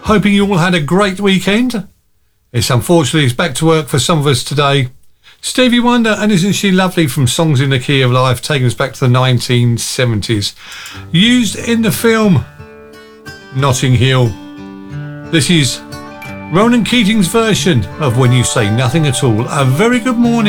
Hoping you all had a great weekend. Unfortunately, it's back to work for some of us today. Stevie Wonder and Isn't She Lovely from Songs in the Key of Life, taking us back to the 1970s. Used in the film Notting Hill. This is Ronan Keating's version of When You Say Nothing at All. A very good morning.